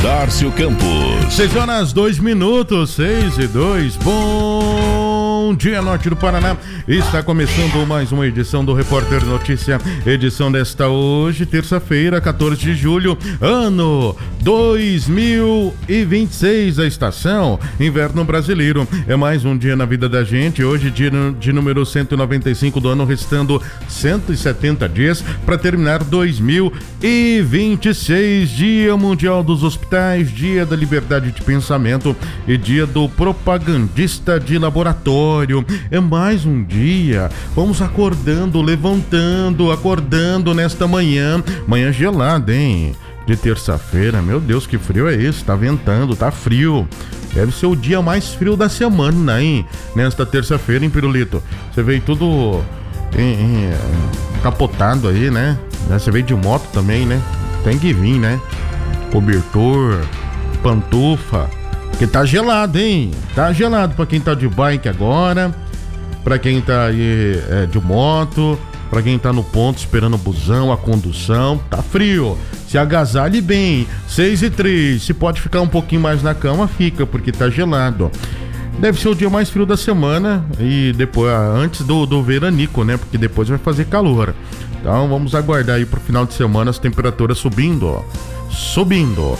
Dárcio Campos. 6:02, 6:02. Bom dia, norte do Paraná. Está começando mais uma edição do Repórter Notícia. Edição desta hoje, terça-feira, 14 de julho, ano 2026. A estação Inverno Brasileiro. É mais um dia na vida da gente. Hoje, dia de número 195 do ano, restando 170 dias para terminar 2026. Dia Mundial dos Hospitais, Dia da Liberdade de Pensamento e Dia do Propagandista de Laboratório. É mais um dia. Vamos acordando, levantando, acordando nesta manhã gelada, hein? De terça-feira. Meu Deus, que frio é esse? Tá ventando, tá frio. Deve ser o dia mais frio da semana, hein? Nesta terça-feira, hein, Pirulito? Você veio tudo capotado aí, né? Você veio de moto também, né? Tem que vir, né? Cobertor, pantufa, porque tá gelado, hein? Tá gelado pra quem tá de bike agora, pra quem tá aí de moto, pra quem tá no ponto esperando o busão, a condução. Tá frio. Se agasalhe bem. 6:03. Se pode ficar um pouquinho mais na cama, fica, porque tá gelado. Deve ser o dia mais frio da semana e depois, antes do veranico, né? Porque depois vai fazer calor. Então vamos aguardar aí pro final de semana as temperaturas subindo. Subindo.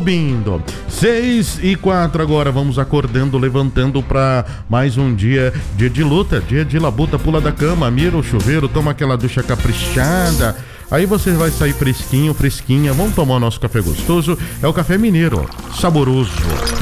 6:04 agora, vamos acordando, levantando para mais um dia de luta, dia de labuta, pula da cama, mira o chuveiro, toma aquela ducha caprichada. Aí você vai sair fresquinho, fresquinha. Vamos tomar o nosso café gostoso. É o café mineiro, saboroso.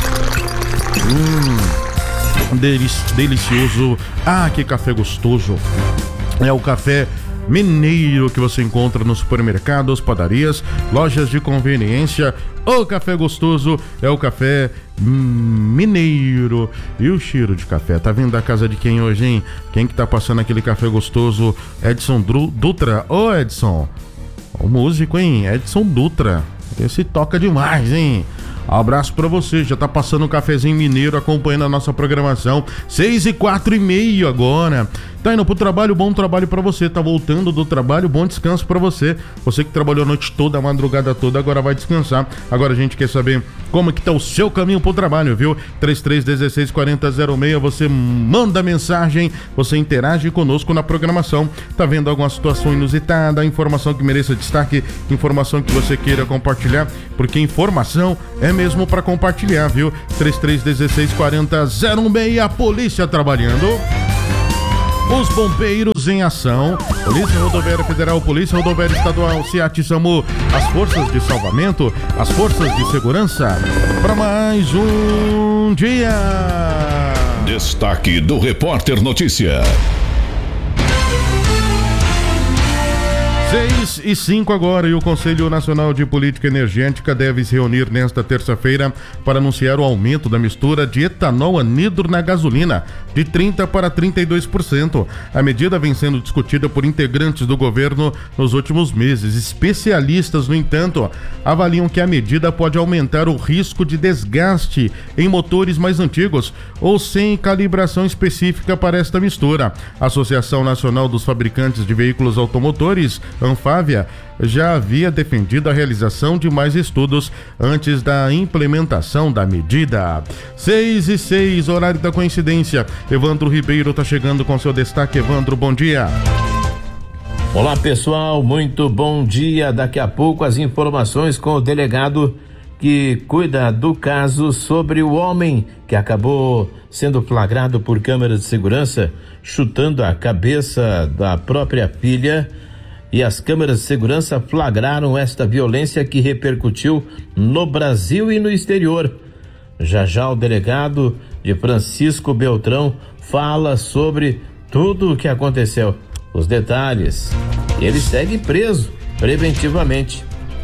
Delicioso. Ah, que café gostoso. É o café mineiro que você encontra nos supermercados, padarias, lojas de conveniência. O café gostoso é o café mineiro. E o cheiro de café, tá vindo da casa de quem hoje, hein? Quem que tá passando aquele café gostoso? Edson Dutra. Ô, Edson, o músico, hein? Edson Dutra. Esse toca demais, hein? Abraço pra você, já tá passando um cafezinho mineiro acompanhando a nossa programação. 6:04 agora. Tá indo pro trabalho, bom trabalho pra você. Tá voltando do trabalho, bom descanso pra você. Você que trabalhou a noite toda, a madrugada toda, agora vai descansar. Agora a gente quer saber como é que tá o seu caminho pro trabalho, viu? 33164006, você manda mensagem, você interage conosco na programação. Tá vendo alguma situação inusitada, informação que mereça destaque, informação que você queira compartilhar, porque informação é mesmo pra compartilhar, viu? 33164006, a polícia trabalhando. Os bombeiros em ação, Polícia Rodoviária Federal, Polícia Rodoviária Estadual, SEAT, SAMU, as forças de salvamento, as forças de segurança, para mais um dia. Destaque do Repórter Notícia. 6:05 agora, e o Conselho Nacional de Política Energética deve se reunir nesta terça-feira para anunciar o aumento da mistura de etanol anidro na gasolina de 30% para 32%. A medida vem sendo discutida por integrantes do governo nos últimos meses. Especialistas, no entanto, avaliam que a medida pode aumentar o risco de desgaste em motores mais antigos ou sem calibração específica para esta mistura. A Associação Nacional dos Fabricantes de Veículos Automotores, Anfávia, já havia defendido a realização de mais estudos antes da implementação da medida. 6:06, horário da coincidência. Evandro Ribeiro está chegando com seu destaque. Evandro, bom dia. Olá, pessoal, muito bom dia. Daqui a pouco as informações com o delegado que cuida do caso sobre o homem que acabou sendo flagrado por câmeras de segurança chutando a cabeça da própria filha. E as câmeras de segurança flagraram esta violência que repercutiu no Brasil e no exterior. Já o delegado de Francisco Beltrão fala sobre tudo o que aconteceu, os detalhes. Ele segue preso preventivamente.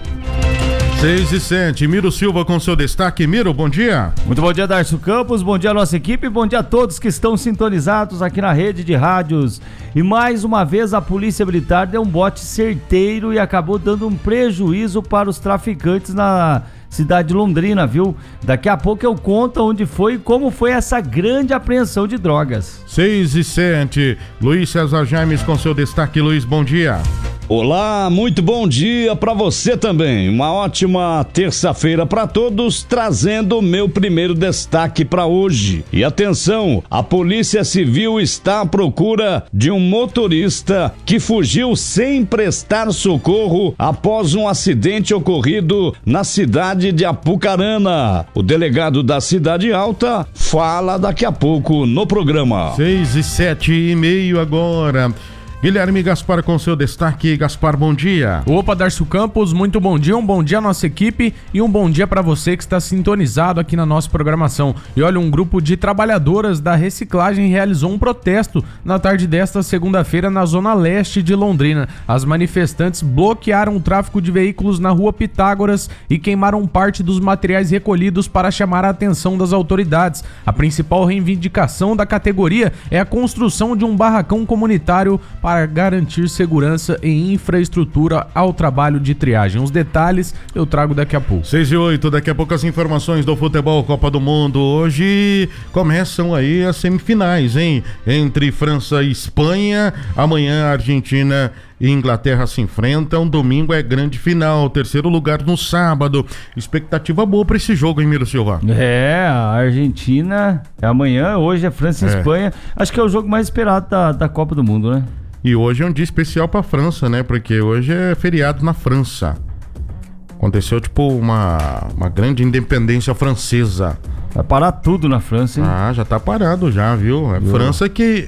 6:07, Miro Silva com seu destaque. Miro, bom dia. Muito bom dia, Dárcio Campos, bom dia a nossa equipe, bom dia a todos que estão sintonizados aqui na rede de rádios. E mais uma vez a Polícia Militar deu um bote certeiro e acabou dando um prejuízo para os traficantes na cidade de Londrina, viu? Daqui a pouco eu conto onde foi e como foi essa grande apreensão de drogas. 6:07, Luiz César Jaimes com seu destaque. Luiz, bom dia. Olá, muito bom dia para você também. Uma ótima terça-feira para todos, trazendo o meu primeiro destaque para hoje. E atenção, a Polícia Civil está à procura de um motorista que fugiu sem prestar socorro após um acidente ocorrido na cidade de Apucarana. O delegado da Cidade Alta fala daqui a pouco no programa. 6:07:30 agora. Guilherme Gaspar com seu destaque. Gaspar, bom dia. Opa, Darcio Campos, muito bom dia, um bom dia à nossa equipe e um bom dia para você que está sintonizado aqui na nossa programação. E olha, um grupo de trabalhadoras da reciclagem realizou um protesto na tarde desta segunda-feira na zona leste de Londrina. As manifestantes bloquearam o tráfego de veículos na rua Pitágoras e queimaram parte dos materiais recolhidos para chamar a atenção das autoridades. A principal reivindicação da categoria é a construção de um barracão comunitário para garantir segurança e infraestrutura ao trabalho de triagem. Os detalhes eu trago daqui a pouco. 6:08, daqui a pouco as informações do futebol Copa do Mundo. Hoje começam aí as semifinais, hein? Entre França e Espanha. Amanhã a Argentina e Inglaterra se enfrentam. Domingo é grande final, terceiro lugar no sábado. Expectativa boa pra esse jogo, hein, Miro Silva? A Argentina é amanhã, hoje é França e Espanha. Acho que é o jogo mais esperado da Copa do Mundo, né? E hoje é um dia especial pra França, né? Porque hoje é feriado na França. Aconteceu tipo uma grande independência francesa. Vai parar tudo na França, hein? Ah, já tá parado já, viu? A França que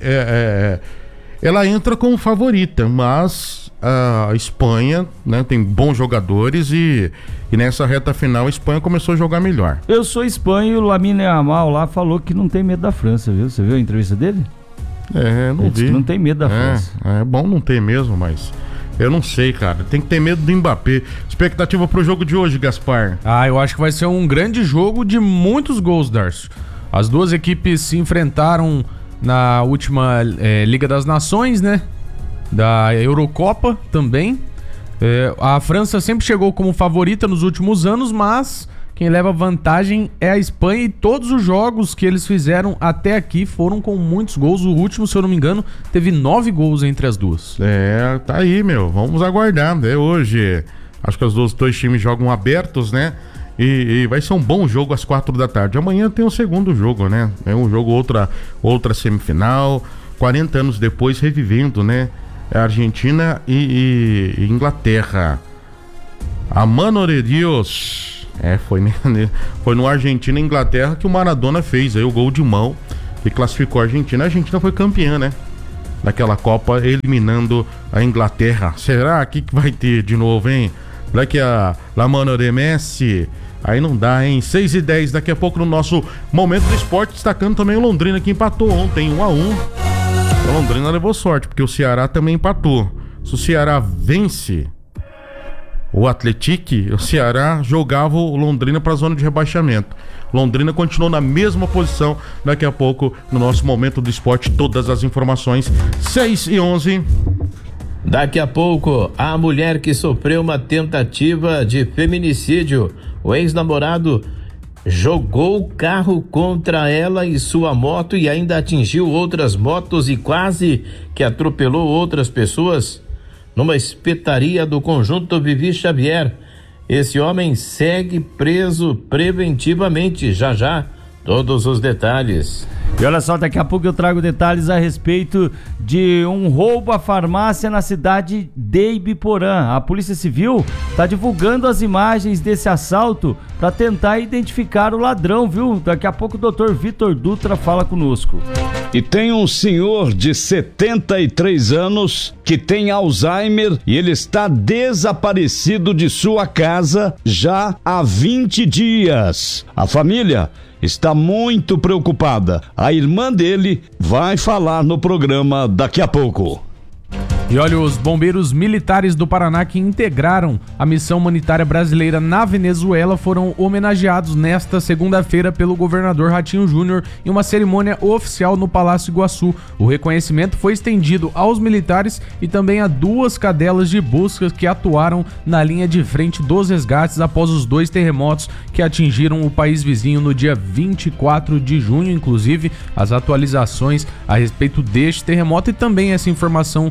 ela entra como favorita, mas a Espanha, né, tem bons jogadores e nessa reta final a Espanha começou a jogar melhor. Eu sou Espanha e o Lamine Yamal lá falou que não tem medo da França, viu? Você viu a entrevista dele? Não Ele vi. disse que não tem medo da França. É bom não ter mesmo, mas eu não sei, cara. Tem que ter medo do Mbappé. Expectativa pro jogo de hoje, Gaspar? Eu acho que vai ser um grande jogo de muitos gols, Darcio. As duas equipes se enfrentaram na última Liga das Nações, né? Da Eurocopa também. A França sempre chegou como favorita nos últimos anos, mas quem leva vantagem é a Espanha e todos os jogos que eles fizeram até aqui foram com muitos gols. O último, se eu não me engano, teve 9 gols entre as duas. Tá aí, meu. Vamos aguardar. Hoje, acho que os dois times jogam abertos, né? E vai ser um bom jogo às 4 da tarde. Amanhã tem o segundo jogo, né? É um jogo, outra semifinal. 40 anos depois, revivendo, né? A Argentina e Inglaterra. A mano de Dios. Foi no Argentina e Inglaterra que o Maradona fez aí o gol de mão que classificou a Argentina. A Argentina foi campeã, né? Daquela Copa, eliminando a Inglaterra. Será que vai ter de novo, hein? Daqui a La Mano de Messi. Aí não dá, hein? 6:10, daqui a pouco no nosso Momento do Esporte, destacando também o Londrina, que empatou ontem, 1-1. O Londrina levou sorte, porque o Ceará também empatou. Se o Ceará vence o Atlético, o Ceará jogava o Londrina para a zona de rebaixamento. Londrina continuou na mesma posição. Daqui a pouco, no nosso Momento do Esporte, todas as informações. 6:11. Daqui a pouco, a mulher que sofreu uma tentativa de feminicídio, o ex-namorado jogou o carro contra ela e sua moto e ainda atingiu outras motos e quase que atropelou outras pessoas numa espetaria do Conjunto Vivi Xavier. Esse homem segue preso preventivamente. Já, todos os detalhes. E olha só, daqui a pouco eu trago detalhes a respeito de um roubo à farmácia na cidade de Ibiporã. A Polícia Civil está divulgando as imagens desse assalto para tentar identificar o ladrão, viu? Daqui a pouco o Dr. Vitor Dutra fala conosco. E tem um senhor de 73 anos que tem Alzheimer e ele está desaparecido de sua casa já há 20 dias. A família está muito preocupada. A irmã dele vai falar no programa daqui a pouco. E olha, os bombeiros militares do Paraná que integraram a missão humanitária brasileira na Venezuela foram homenageados nesta segunda-feira pelo governador Ratinho Júnior em uma cerimônia oficial no Palácio Iguaçu. O reconhecimento foi estendido aos militares e também a 2 cadelas de busca que atuaram na linha de frente dos resgates após os 2 terremotos que atingiram o país vizinho no dia 24 de junho. Inclusive, as atualizações a respeito deste terremoto e também essa informação a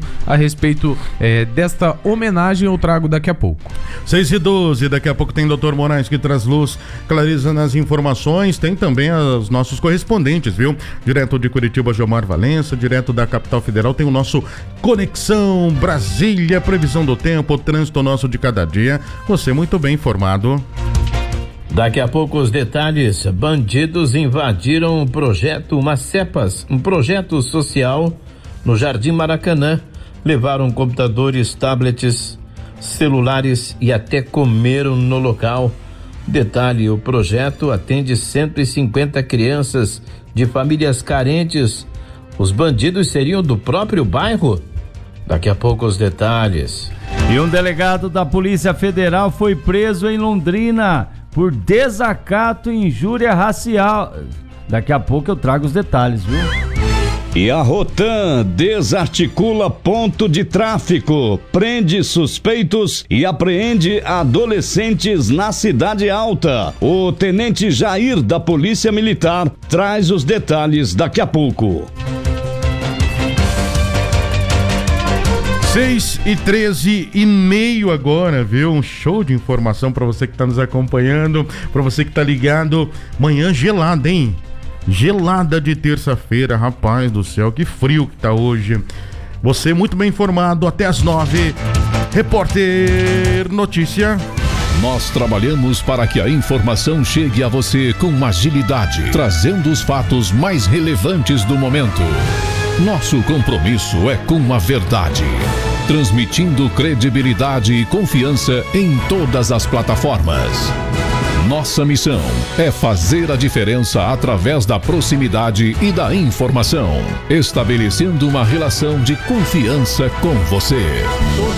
respeito desta homenagem eu trago daqui a pouco. 6h12, daqui a pouco tem Dr. Moraes que traz luz, clareza nas informações, tem também os nossos correspondentes, viu? Direto de Curitiba, Gilmar Valença, direto da capital federal tem o nosso Conexão Brasília, previsão do tempo, o trânsito nosso de cada dia, você muito bem informado. Daqui a pouco os detalhes. Bandidos invadiram um projeto social no Jardim Maracanã. Levaram computadores, tablets, celulares e até comeram no local. Detalhe, o projeto atende 150 crianças de famílias carentes. Os bandidos seriam do próprio bairro? Daqui a pouco os detalhes. E um delegado da Polícia Federal foi preso em Londrina por desacato e injúria racial. Daqui a pouco eu trago os detalhes, viu? E a Rotan desarticula ponto de tráfico, prende suspeitos e apreende adolescentes na Cidade Alta. O tenente Jair da Polícia Militar traz os detalhes daqui a pouco. 6h13 agora, viu? Um show de informação para você que tá nos acompanhando, para você que tá ligado. Manhã gelada, hein? Gelada de terça-feira, rapaz do céu, que frio que tá hoje. Você muito bem informado, até às 9. Repórter Notícia. Nós trabalhamos para que a informação chegue a você com agilidade, trazendo os fatos mais relevantes do momento. Nosso compromisso é com a verdade, transmitindo credibilidade e confiança em todas as plataformas. Nossa missão é fazer a diferença através da proximidade e da informação, estabelecendo uma relação de confiança com você.